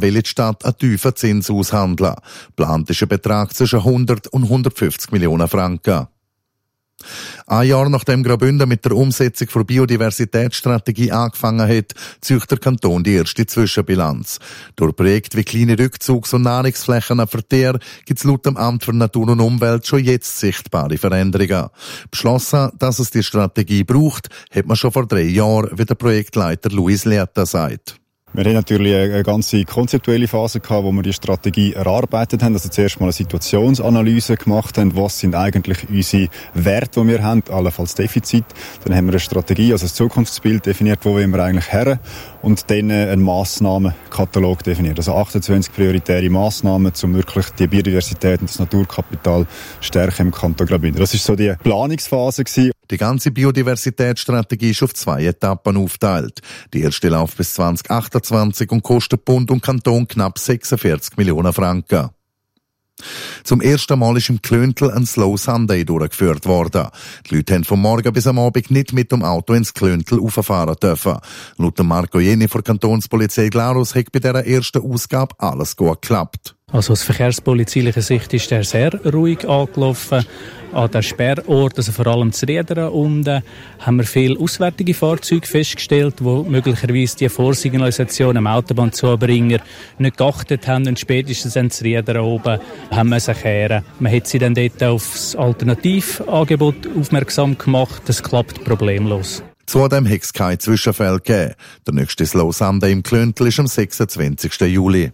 will die Stadt einen tiefen Zins aushandeln. Geplant ist ein Betrag zwischen 100 und 150 Millionen Franken. Ein Jahr nachdem Graubünden mit der Umsetzung der Biodiversitätsstrategie angefangen hat, zieht der Kanton die erste Zwischenbilanz. Durch Projekte wie kleine Rückzugs- und Nahrungsflächen an Verteer gibt es laut dem Amt für Natur und Umwelt schon jetzt sichtbare Veränderungen. Beschlossen, dass es die Strategie braucht, hat man schon vor 3 Jahren, wie der Projektleiter Luis Leata sagt. Wir haben natürlich eine ganze konzeptuelle Phase gehabt, wo wir die Strategie erarbeitet haben. Also zuerst mal eine Situationsanalyse gemacht haben. Was sind eigentlich unsere Werte, die wir haben? Allenfalls Defizit. Dann haben wir eine Strategie, also ein Zukunftsbild definiert, wo wollen wir eigentlich her? Und dann einen Massnahmenkatalog definiert. Also 28 prioritäre Massnahmen, um wirklich die Biodiversität und das Naturkapital stärken im Kanton Graubünden. Das ist so die Planungsphase gewesen. Die ganze Biodiversitätsstrategie ist auf 2 Etappen aufgeteilt. Die erste läuft bis 2028 und kostet Bund und Kanton knapp 46 Millionen Franken. Zum ersten Mal ist im Klöntel ein Slow Sunday durchgeführt worden. Die Leute haben vom Morgen bis am Abend nicht mit dem Auto ins Klöntel rauffahren dürfen. Laut Marco Jenny von der Kantonspolizei Glarus hat bei dieser ersten Ausgabe alles gut geklappt. Also aus verkehrspolizeilicher Sicht ist er sehr ruhig angelaufen. An den Sperrort, also vor allem zu Riedern unten, haben wir viele auswärtige Fahrzeuge festgestellt, die möglicherweise die Vorsignalisation am Autobahnzubringer nicht geachtet haben und spätestens an zu Riedern oben haben müssen kehren. Man hat sie dann dort auf das Alternativangebot aufmerksam gemacht. Das klappt problemlos. Zudem hat es keine Zwischenfälle gegeben. Der nächste Slow Sunday im Klöntel ist am 26. Juli.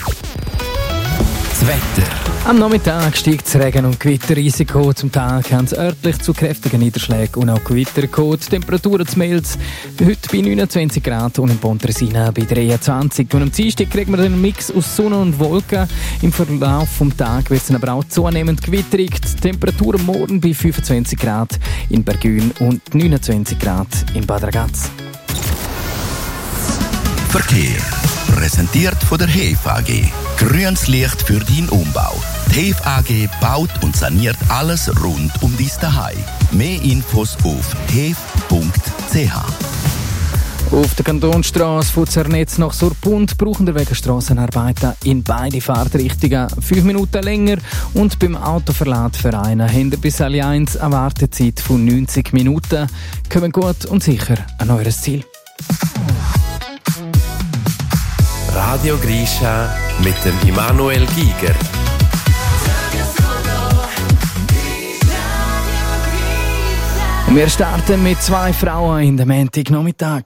Das Wetter. Am Nachmittag steigt das Regen- und Gewitterrisiko. Zum Teil kann es örtlich zu kräftigen Niederschlägen und auch Gewitter kommen. Die Temperaturen zu Mels heute bei 29 Grad und in Pontresina bei 23. Und am Dienstag kriegen wir einen Mix aus Sonne und Wolken. Im Verlauf des Tages wird es aber auch zunehmend gewitterig. Die Temperaturen morgen bei 25 Grad in Bergün und 29 Grad in Bad Ragaz. Verkehr. Präsentiert von der HEF AG. Grünes Licht für deinen Umbau. Die HEF AG baut und saniert alles rund um dein Zuhause. Mehr Infos auf hef.ch. Auf der Kantonsstrasse von Zernetz nach Surpund brauchen wir wegen Strassenarbeiten in beide Fahrtrichtungen 5 Minuten länger und beim Autoverladverein haben wir bis alle 1 eine Wartezeit von 90 Minuten. Kommen gut und sicher an eures Ziel. Radio Grisha mit dem Immanuel Giger. Und wir starten mit 2 Frauen in der Montagnachmittag.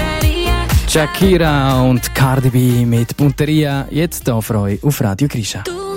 Shakira und Cardi B mit Punteria. Jetzt hier für euch auf Radio Grisha.